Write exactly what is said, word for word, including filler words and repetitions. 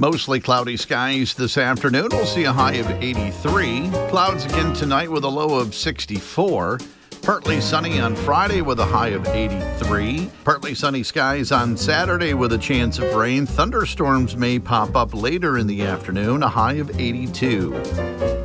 Mostly cloudy skies this afternoon. We'll see a high of eighty-three. Clouds again tonight with a low of sixty-four. Partly sunny on Friday with a high of eighty-three. Partly sunny skies on Saturday with a chance of rain. Thunderstorms may pop up later in the afternoon, a high of eighty-two.